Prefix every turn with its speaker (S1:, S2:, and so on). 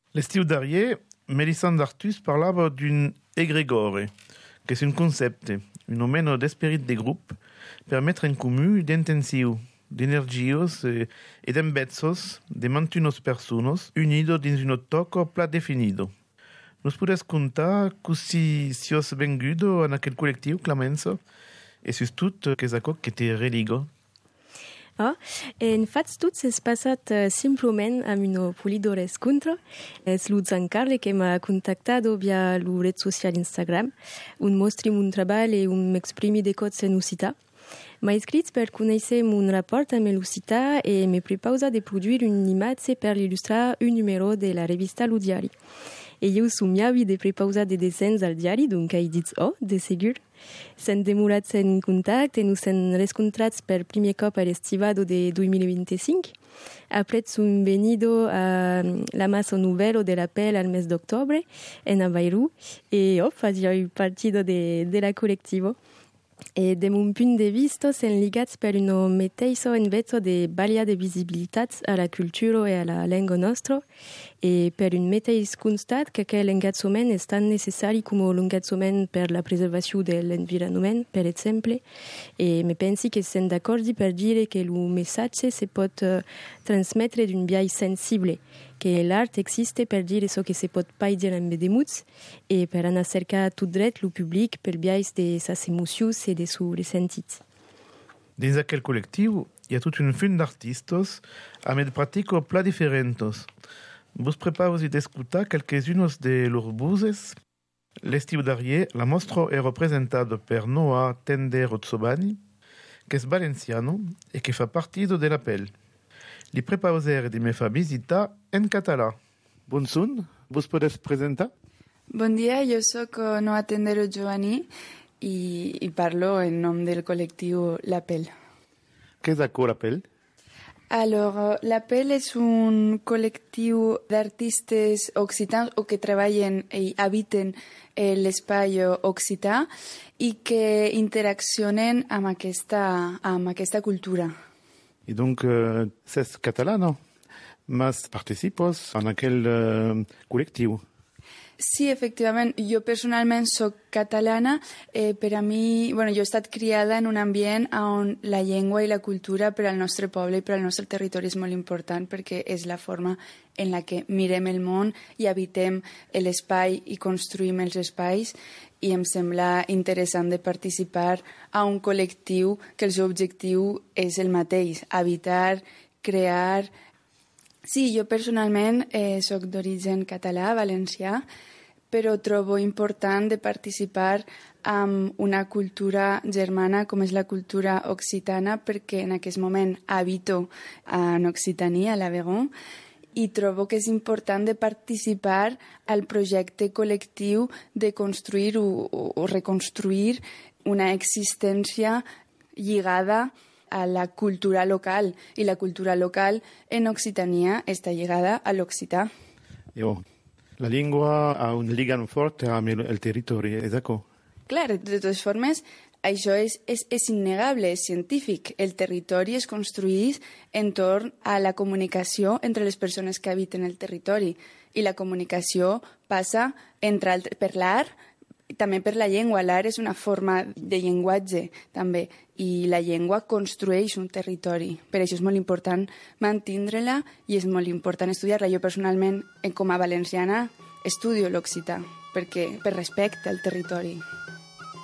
S1: L'estiu darrier, Melisande Artus parlava d'un egregore, que és un concepte, un mena d'esperit de grup per mettre en comú d'intenció, d'energies e d'embezos de mantunos persones unidos dins un toco pla definido. Nos podes contar così si has vengudo en aquel col·lectiu, Clemença, e sus tot que és aquò que te religa?
S2: En fats tots és passat simplement amb una polidora escontro. És lo Giancarlo que m'ha contactat via la red social Instagram. Un mostri un treball e un m'exprimi de cots en occità. M'ha escrit per conèixer un rapport amb l'occità e m'he prepausa de produir una imatge per il·lustrar un número de la revista Lo Diari. E eu somiavi de prepausar de descens al diari, donc he dit, de segur. S'han demorats en contacte e nos hem rescontrats per primer cop a l'estivado de 2025. Après som venido a la massa novello de la PEL al mes d'octubre en Aveiro e fazia partido de la colectivo. E de mon punt de vista s'han ligats per una mateixa envezo de balia de visibilitat a la cultura e a la lengua nostra e per un mateix constat que aquell engatzament és tan necessari com l'engatzament per la preservació de l'environnement, per exemple, e me pensi que s'han d'accordi per dire que el missatge se pot transmetre d'un biais sensible, que l'art existe per dire això que se pot pas dir en vedemuts e per anar a cercar tot dret lo public per biais de ses emocions e de sus resentits.
S1: Dins aquell col·lectiu hi ha tot un fund d'artistes amb de pratico pla diferentes. Vos prepareu d'escoltar quelques-unes de lors buses? L'estiu darrier, la mostra è representada per Noah Tender Ozzobani, que és valenciano e que fa partido de la PEL. Li prepauser de me fa visita en català. Bonson, vos podeu presentar?
S3: Bon dia, jo sóc Noa Tendero Giovanni i parlo en nom del col·lectiu La PEL.
S1: Què és aquò, La PEL?
S3: Alors, La PEL és un col·lectiu d'artistes occitans o que treballen i habiten l'espai occità i que interaccionen amb aquesta cultura.
S1: I donc, és català, no? Mas participes en aquell col·lectiu?
S3: Sí, efectivament. Jo personalment soc catalana. Per a mi, jo he estat criada en un ambient on la llengua i la cultura per al nostre poble i per al nostre territori és molt important perquè és la forma en la que mirem el món i habitem l'espai i construïm els espais i em sembla interessant de participar a un col·lectiu que el seu objectiu és el mateix, habitar, crear. Sí, jo personalment soc d'origen català, valencià, però trobo important de participar amb una cultura germana com és la cultura occitana perquè en aquest moment habito en Occitania, a l'Aveyron, i trobo que és important de participar al projecte col·lectiu de construir o reconstruir una existència lligada a la cultura local, i la cultura local en Occitania està lligada a l'occità.
S1: La llengua ha un lligam fort amb el territori, és això?
S3: Clar, de totes formes, això és innegable, és científic. El territori es construeix entorn a la comunicació entre les persones que habiten el territori i la comunicació passa per l'art, també per la llengua. L'art és una forma de llenguatge, també, i la llengua construeix un territori. Per això és molt important mantindre-la i és molt important estudiar-la. Jo personalment, com a valenciana, estudio l'occità per respecte al territori.